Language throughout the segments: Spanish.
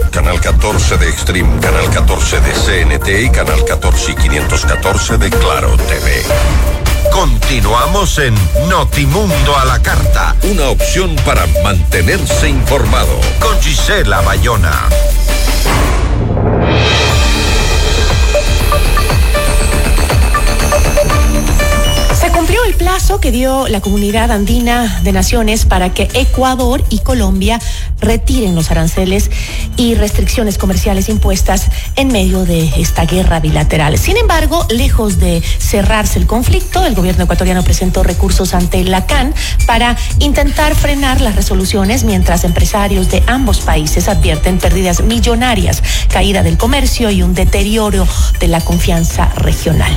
canal 14 de Extreme, canal 14 de CNT y canal 14 y 514 de Claro TV. Continuamos en Notimundo a la Carta, una opción para mantenerse informado, con Gisela Bayona. Se cumplió el plazo que dio la Comunidad Andina de Naciones para que Ecuador y Colombia retiren los aranceles y restricciones comerciales impuestas en medio de esta guerra bilateral. Sin embargo, lejos de cerrarse el conflicto, el gobierno ecuatoriano presentó recursos ante la CAN para intentar frenar las resoluciones, mientras empresarios de ambos países advierten pérdidas millonarias, caída del comercio y un deterioro de la confianza regional.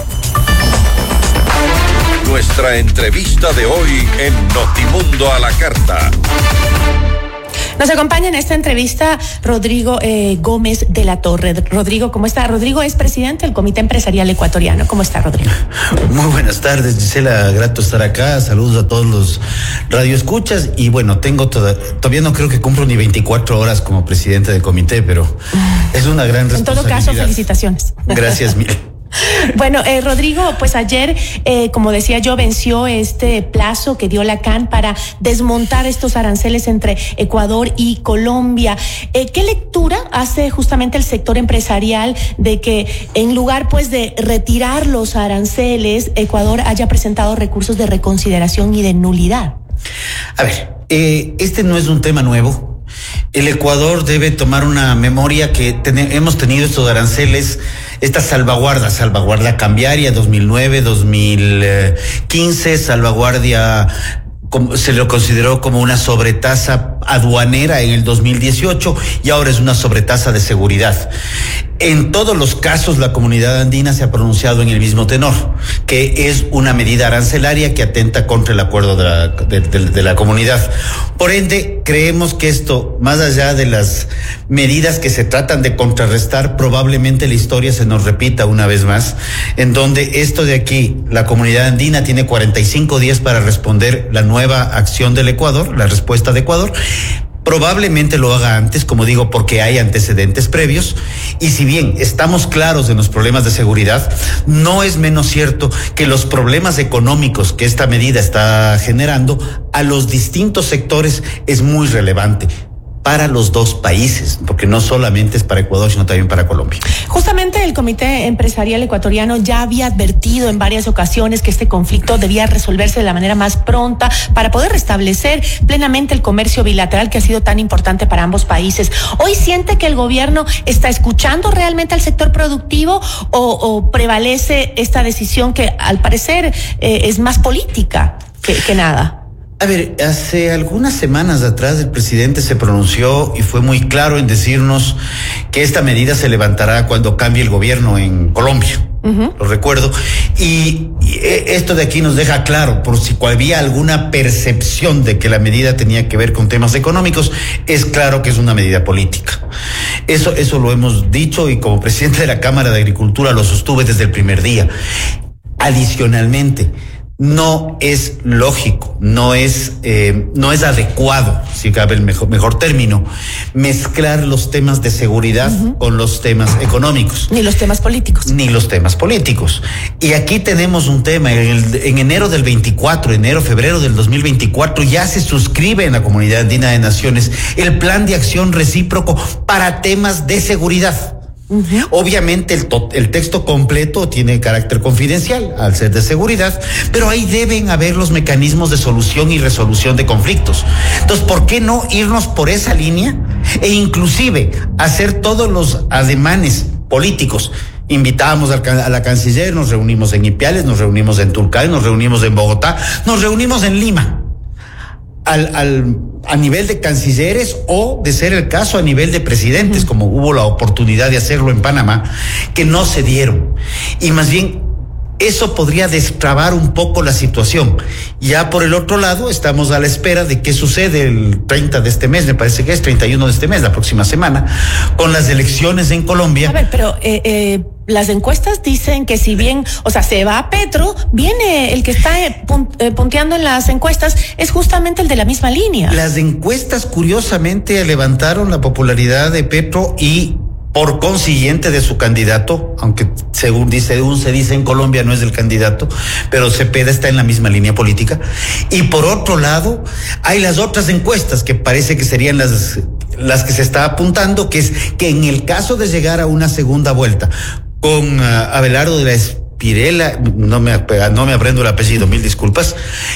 Nuestra entrevista de hoy en Notimundo a la Carta. Nos acompaña en esta entrevista Rodrigo Gómez de la Torre. Rodrigo, ¿cómo está? Rodrigo es presidente del Comité Empresarial Ecuatoriano. ¿Cómo está, Rodrigo? Muy buenas tardes, Gisela. Grato estar acá. Saludos a todos los radioescuchas. Y bueno, todavía no creo que cumplo ni 24 horas como presidente del comité, pero es una gran responsabilidad. En todo caso, felicitaciones. Gracias, mil. Bueno, Rodrigo, pues ayer, como decía yo, venció este plazo que dio la CAN para desmontar estos aranceles entre Ecuador y Colombia. ¿Qué lectura hace justamente el sector empresarial de que en lugar pues de retirar los aranceles, Ecuador haya presentado recursos de reconsideración y de nulidad? A ver, este no es un tema nuevo. El Ecuador debe tomar una memoria que hemos tenido estos aranceles, esta salvaguarda cambiaria 2009, 2015, salvaguardia se lo consideró como una sobretasa aduanera en el 2018 y ahora es una sobretasa de seguridad. En todos los casos la comunidad andina se ha pronunciado en el mismo tenor, que es una medida arancelaria que atenta contra el acuerdo de la comunidad. Por ende, creemos que esto, más allá de las medidas que se tratan de contrarrestar, probablemente la historia se nos repita una vez más, en donde esto de aquí, la comunidad andina tiene 45 días para responder la nueva acción del Ecuador, la respuesta de Ecuador. Probablemente lo haga antes, como digo, porque hay antecedentes previos, y si bien estamos claros en los problemas de seguridad, no es menos cierto que los problemas económicos que esta medida está generando a los distintos sectores es muy relevante para los dos países, porque no solamente es para Ecuador, sino también para Colombia. Justamente el Comité Empresarial Ecuatoriano ya había advertido en varias ocasiones que este conflicto debía resolverse de la manera más pronta para poder restablecer plenamente el comercio bilateral que ha sido tan importante para ambos países. ¿Hoy siente que el gobierno está escuchando realmente al sector productivo o prevalece esta decisión que al parecer es más política que nada? A ver, hace algunas semanas atrás el presidente se pronunció y fue muy claro en decirnos que esta medida se levantará cuando cambie el gobierno en Colombia. Lo recuerdo. Y esto de aquí nos deja claro, por si había alguna percepción de que la medida tenía que ver con temas económicos, es claro que es una medida política. Eso lo hemos dicho y como presidente de la Cámara de Agricultura lo sostuve desde el primer día. Adicionalmente, no es lógico, no es adecuado, si cabe el mejor término, mezclar los temas de seguridad con los temas económicos. Ni los temas políticos. Y aquí tenemos un tema, en enero del 24, febrero del 2024, ya se suscribe en la Comunidad Andina de Naciones el Plan de Acción Recíproco para temas de seguridad. Obviamente el texto completo tiene carácter confidencial al ser de seguridad, pero ahí deben haber los mecanismos de solución y resolución de conflictos. Entonces, ¿por qué no irnos por esa línea e inclusive hacer todos los ademanes políticos? Invitamos a la canciller, nos reunimos en Ipiales, nos reunimos en Tulcán, nos reunimos en Bogotá, nos reunimos en Lima. A nivel de cancilleres o, de ser el caso, a nivel de presidentes, como hubo la oportunidad de hacerlo en Panamá, que no se dieron. Y más bien, eso podría destrabar un poco la situación. Ya por el otro lado, estamos a la espera de qué sucede el 30 de este mes, me parece que es 31 de este mes, la próxima semana, con las elecciones en Colombia. A ver, pero las encuestas dicen que si bien, o sea, se va a Petro, viene el que está punteando en las encuestas, es justamente el de la misma línea. Las encuestas, curiosamente, levantaron la popularidad de Petro y por consiguiente de su candidato, aunque según se dice en Colombia no es el candidato, pero Cepeda está en la misma línea política. Y por otro lado, hay las otras encuestas que parece que serían las que se está apuntando, que es que en el caso de llegar a una segunda vuelta con Abelardo de la Espirela, no me aprendo el apellido, mil disculpas,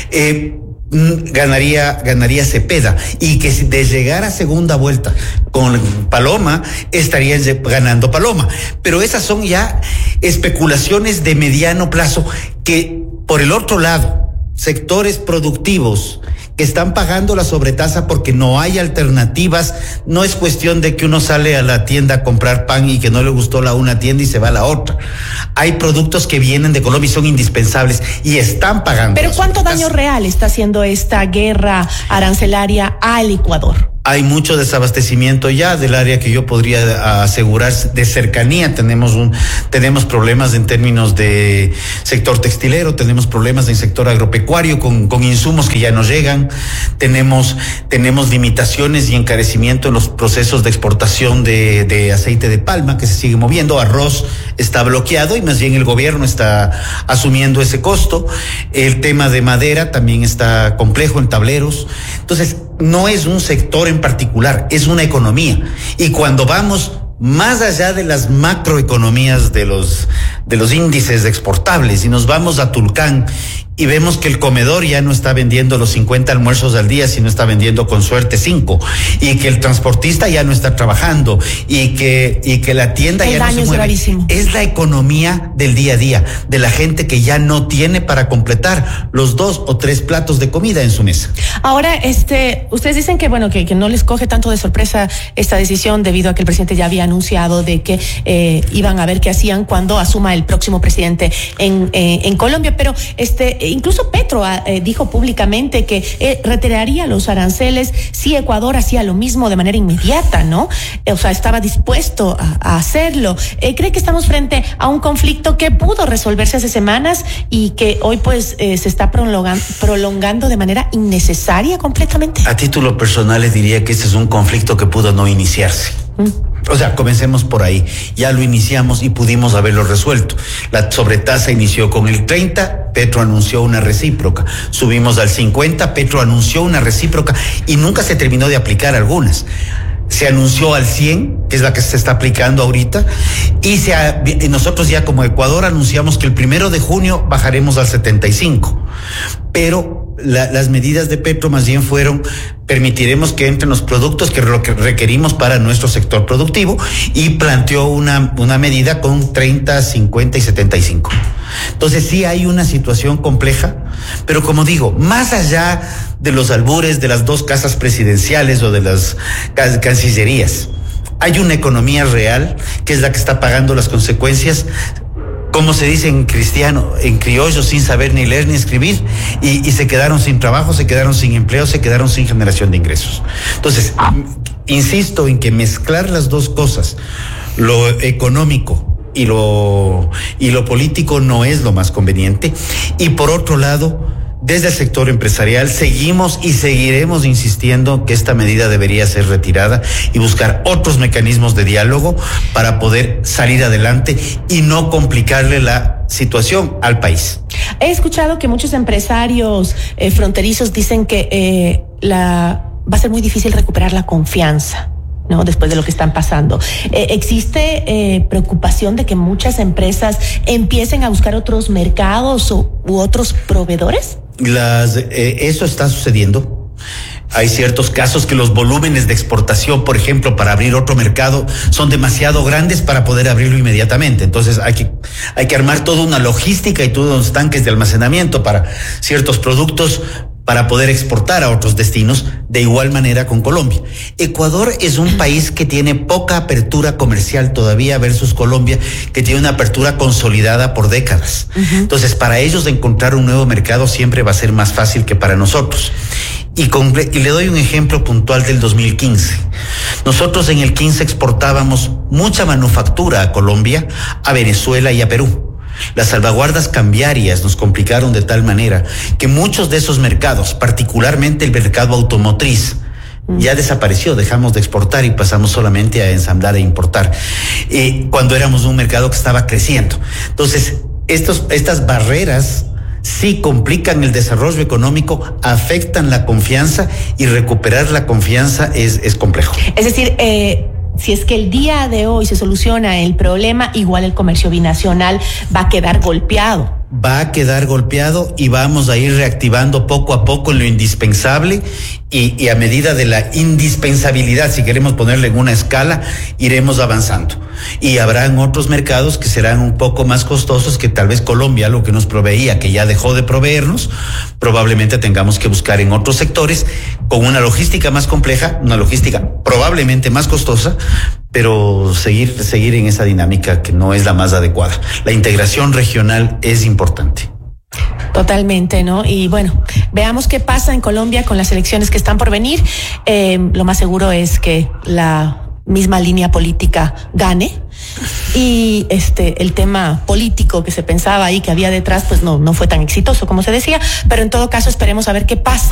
ganaría Cepeda, y que de llegar a segunda vuelta con Paloma estaría ganando Paloma. Pero esas son ya especulaciones de mediano plazo, que por el otro lado, sectores productivos que están pagando la sobretasa porque no hay alternativas. No es cuestión de que uno sale a la tienda a comprar pan y que no le gustó una tienda y se va a la otra. Hay productos que vienen de Colombia y son indispensables y están pagando. Pero ¿cuánto daño real está haciendo esta guerra arancelaria al Ecuador? Hay mucho desabastecimiento ya del área que yo podría asegurar de cercanía. Tenemos problemas en términos de sector textilero, tenemos problemas en sector agropecuario con insumos que ya no llegan. Tenemos limitaciones y encarecimiento en los procesos de exportación de aceite de palma, que se sigue moviendo. Arroz está bloqueado y más bien el gobierno está asumiendo ese costo. El tema de madera también está complejo en tableros. Entonces, no es un sector en particular, es una economía. Y cuando vamos más allá de las macroeconomías de los índices exportables y nos vamos a Tulcán y vemos que el comedor ya no está vendiendo los 50 almuerzos al día, sino está vendiendo con suerte 5, y que el transportista ya no está trabajando, y que la tienda ya no se mueve. Gravísimo. Es la economía del día a día, de la gente que ya no tiene para completar los 2 o 3 platos de comida en su mesa. Ahora, ustedes dicen que bueno, que no les coge tanto de sorpresa esta decisión, debido a que el presidente ya había anunciado de que iban a ver qué hacían cuando asuma el próximo presidente en Colombia, pero incluso Petro dijo públicamente que retiraría los aranceles si Ecuador hacía lo mismo de manera inmediata, ¿no? O sea, estaba dispuesto a hacerlo. ¿Cree que estamos frente a un conflicto que pudo resolverse hace semanas y que hoy pues se está prolongando de manera innecesaria completamente? A título personal les diría que este es un conflicto que pudo no iniciarse. O sea, comencemos por ahí. Ya lo iniciamos y pudimos haberlo resuelto. La sobretasa inició con el 30, Petro anunció una recíproca. Subimos al 50, Petro anunció una recíproca y nunca se terminó de aplicar algunas. Se anunció al 100, que es la que se está aplicando ahorita, y nosotros ya como Ecuador anunciamos que el 1 de junio bajaremos al 75. Pero las medidas de Petro más bien fueron: permitiremos que entren los productos que requerimos para nuestro sector productivo, y planteó una medida con 30, 50 y 75. Entonces sí hay una situación compleja, pero como digo, más allá de los albures de las 2 casas presidenciales o de las cancillerías, hay una economía real que es la que está pagando las consecuencias, como se dice en criollo, sin saber ni leer ni escribir, y se quedaron sin trabajo, se quedaron sin empleo, se quedaron sin generación de ingresos. Entonces, insisto en que mezclar las 2 cosas, lo económico y lo político, no es lo más conveniente. Y por otro lado, desde el sector empresarial seguimos y seguiremos insistiendo que esta medida debería ser retirada y buscar otros mecanismos de diálogo para poder salir adelante y no complicarle la situación al país. He escuchado que muchos empresarios fronterizos dicen que va a ser muy difícil recuperar la confianza, ¿no? Después de lo que están pasando. ¿Existe preocupación de que muchas empresas empiecen a buscar otros mercados u otros proveedores? Eso está sucediendo. Hay ciertos casos que los volúmenes de exportación, por ejemplo, para abrir otro mercado, son demasiado grandes para poder abrirlo inmediatamente. Entonces hay que armar toda una logística y todos los tanques de almacenamiento para ciertos productos, para poder exportar a otros destinos, de igual manera con Colombia. Ecuador es un país que tiene poca apertura comercial todavía versus Colombia, que tiene una apertura consolidada por décadas. Entonces, para ellos encontrar un nuevo mercado siempre va a ser más fácil que para nosotros. Y le doy un ejemplo puntual del 2015. Nosotros en el 15 exportábamos mucha manufactura a Colombia, a Venezuela y a Perú. Las salvaguardas cambiarias nos complicaron de tal manera que muchos de esos mercados, particularmente el mercado automotriz, ya desapareció, dejamos de exportar y pasamos solamente a ensamblar e importar, cuando éramos un mercado que estaba creciendo. Entonces, estas barreras sí complican el desarrollo económico, afectan la confianza, y recuperar la confianza es complejo. Es decir, si es que el día de hoy se soluciona el problema, igual el comercio binacional va a quedar golpeado. Va a quedar golpeado y vamos a ir reactivando poco a poco lo indispensable, y a medida de la indispensabilidad, si queremos ponerle en una escala, iremos avanzando. Y habrán otros mercados que serán un poco más costosos, que tal vez Colombia, lo que nos proveía, que ya dejó de proveernos, probablemente tengamos que buscar en otros sectores con una logística más compleja, una logística probablemente más costosa, pero seguir en esa dinámica que no es la más adecuada. La integración regional es importante. Totalmente, ¿no? Y bueno, veamos qué pasa en Colombia con las elecciones que están por venir. Lo más seguro es que la misma línea política gane, y el tema político que se pensaba ahí que había detrás, pues no fue tan exitoso como se decía, pero en todo caso esperemos a ver qué pasa.